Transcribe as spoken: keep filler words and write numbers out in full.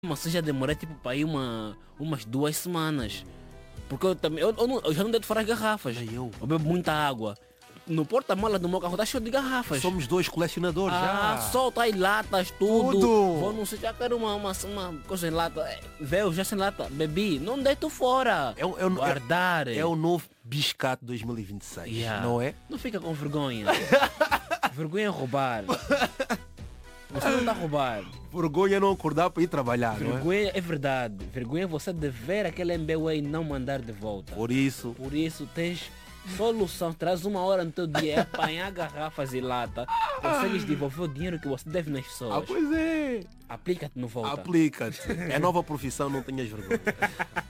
Mas já demorei tipo para ir uma, umas duas semanas. Porque eu também. Eu, eu, não- eu já não deito fora as garrafas. Nem eu. Eu bebo muita água. No porta-malas do meu carro está cheio de garrafas. Somos dois colecionadores Ah, já. solta aí latas, tudo. Tudo. Vou não sei, já quero uma, uma, uma coisa em lata. É, Veio já sem lata. Bebi. Não deito fora. É, o- é, o- Guardar. é, é o novo Biscato dois mil e vinte e seis, Yeah. não é? Não fica com vergonha. Vergonha é roubar. Você não está a roubar. Vergonha não acordar para ir trabalhar, não é? Vergonha é verdade. Vergonha é você dever aquele M B W e não mandar de volta. Por isso, Por isso tens solução. Traz uma hora no teu dia, é apanhar garrafas e lata. Consegues devolver o dinheiro que você deve nas ah, pessoas. pois é. Aplica-te no volta. Aplica-te. É nova profissão, não tenhas vergonha.